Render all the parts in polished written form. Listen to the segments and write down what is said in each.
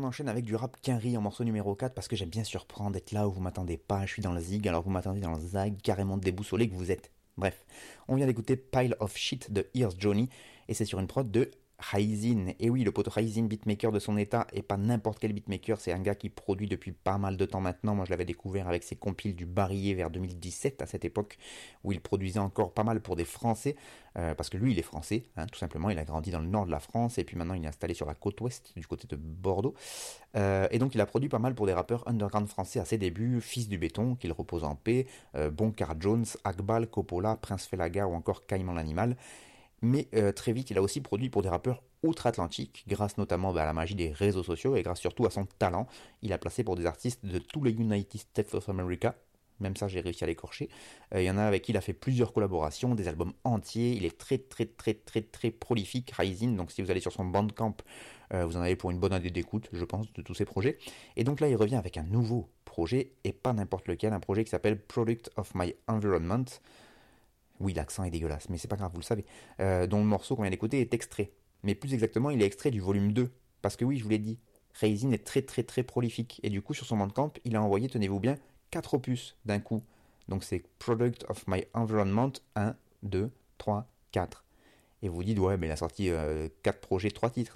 on enchaîne avec du rap Quinry en morceau numéro 4 parce que j'aime bien surprendre, être là où vous m'attendez pas, je suis dans le zig, alors vous m'attendez dans le zag, carrément déboussolé que vous êtes. Bref, on vient d'écouter Pile of Shit de Here's Johnny et c'est sur une prod de Raisin. Et oui, le pote Raisin, beatmaker de son état, et pas n'importe quel beatmaker, c'est un gars qui produit depuis pas mal de temps maintenant. Moi je l'avais découvert avec ses compiles du Barillet vers 2017, à cette époque où il produisait encore pas mal pour des Français, parce que lui il est français, hein, tout simplement, il a grandi dans le nord de la France et puis maintenant il est installé sur la côte ouest, du côté de Bordeaux. Et donc il a produit pas mal pour des rappeurs underground français à ses débuts, Fils du Béton, qu'il repose en paix, Bonkar Jones, Akbal, Coppola, Prince Felaga ou encore Caïman l'Animal. Mais très vite, il a aussi produit pour des rappeurs outre-Atlantique, grâce notamment à la magie des réseaux sociaux et grâce surtout à son talent. Il a placé pour des artistes de tous les United States of America. Même ça, j'ai réussi à l'écorcher. Il y en a avec qui il a fait plusieurs collaborations, des albums entiers. Il est très prolifique, Raisin. Donc si vous allez sur son Bandcamp, vous en avez pour une bonne année d'écoute, je pense, de tous ses projets. Et donc là, il revient avec un nouveau projet, et pas n'importe lequel, un projet qui s'appelle Product of My Environment. Oui, l'accent est dégueulasse, mais c'est pas grave, vous le savez. Dont le morceau qu'on vient d'écouter est extrait. Mais plus exactement, il est extrait du volume 2. Parce que oui, je vous l'ai dit, Raisin est très prolifique. Et du coup, sur son Bandcamp, il a envoyé, tenez-vous bien, 4 opus d'un coup. Donc c'est Product of My Environment 1, 2, 3, 4. Et vous dites, ouais, mais il a sorti 4 projets, 3 titres.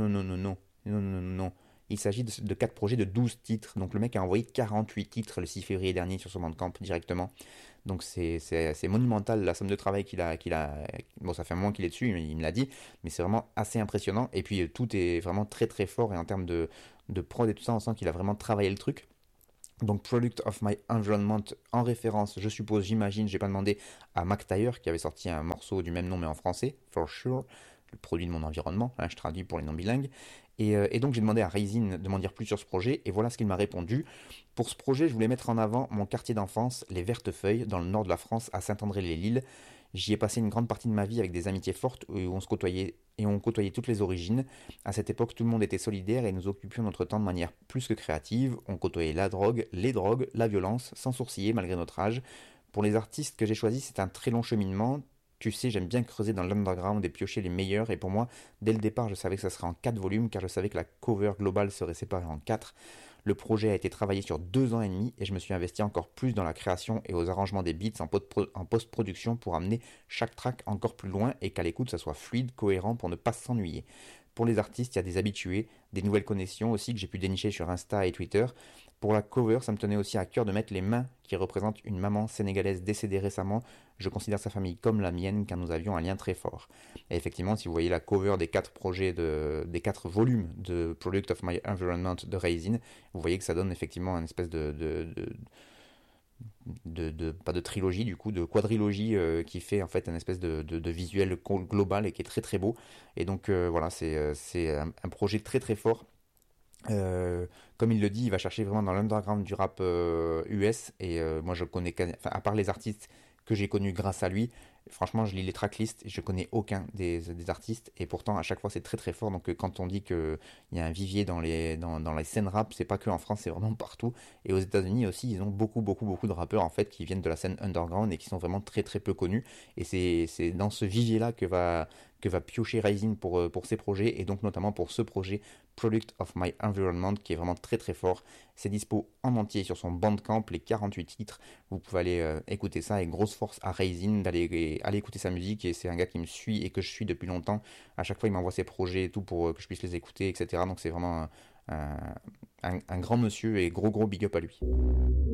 Non. Il s'agit de 4 projets de 12 titres. Donc le mec a envoyé 48 titres le 6 février dernier sur son Bandcamp directement. Donc c'est monumental la somme de travail qu'il a. Bon, ça fait un moment qu'il est dessus, il me l'a dit, mais c'est vraiment assez impressionnant. Et puis tout est vraiment très fort, et en termes de prod et tout ça, on sent qu'il a vraiment travaillé le truc. Donc Product of My Environment, en référence, je suppose, j'imagine, j'ai pas demandé, à Mac Taylor, qui avait sorti un morceau du même nom mais en français, For Sure, le produit de mon environnement, hein, je traduis pour les non bilingues. Et donc j'ai demandé à Raisin de m'en dire plus sur ce projet, et voilà ce qu'il m'a répondu. Pour ce projet, je voulais mettre en avant mon quartier d'enfance, les Vertes Feuilles, dans le nord de la France, à Saint-André-les-Lilles. J'y ai passé une grande partie de ma vie avec des amitiés fortes où on se côtoyait et on côtoyait toutes les origines. À cette époque, tout le monde était solidaire et nous occupions notre temps de manière plus que créative. On côtoyait la drogue, les drogues, la violence, sans sourciller malgré notre âge. Pour les artistes que j'ai choisis, c'est un très long cheminement. Tu sais, j'aime bien creuser dans l'underground et piocher les meilleurs, et pour moi, dès le départ, je savais que ça serait en 4 volumes, car je savais que la cover globale serait séparée en 4. Le projet a été travaillé sur 2 ans et demi, et je me suis investi encore plus dans la création et aux arrangements des beats en post-production pour amener chaque track encore plus loin et qu'à l'écoute ça soit fluide, cohérent pour ne pas s'ennuyer. Pour les artistes, il y a des habitués, des nouvelles connexions aussi que j'ai pu dénicher sur Insta et Twitter. Pour la cover, ça me tenait aussi à cœur de mettre les mains qui représentent une maman sénégalaise décédée récemment. Je considère sa famille comme la mienne, car nous avions un lien très fort. Et effectivement, si vous voyez la cover des 4 projets, des 4 volumes de Product of My Environment de Raisin, vous voyez que ça donne effectivement une espèce pas de trilogie, du coup, de quadrilogie, qui fait en fait une espèce de visuel global et qui est très beau. Et donc voilà, c'est un projet très fort. Comme il le dit, il va chercher vraiment dans l'underground du rap US, et moi je connais, enfin, à part les artistes que j'ai connus grâce à lui, franchement je lis les tracklists et je connais aucun des artistes, et pourtant à chaque fois c'est très fort. Donc quand on dit qu'il y a un vivier dans les scènes rap, c'est pas que en France, c'est vraiment partout. Et aux États-Unis aussi, ils ont beaucoup de rappeurs en fait qui viennent de la scène underground et qui sont vraiment très peu connus, et c'est dans ce vivier là que va piocher Raisin pour ses projets, et donc notamment pour ce projet Product of My Environment, qui est vraiment très fort. C'est dispo en entier sur son Bandcamp, les 48 titres. Vous pouvez aller écouter ça, et grosse force à Raisin d'aller écouter sa musique. Et c'est un gars qui me suit et que je suis depuis longtemps. À chaque fois, il m'envoie ses projets et tout pour que je puisse les écouter, etc. Donc c'est vraiment un grand monsieur, et gros big up à lui.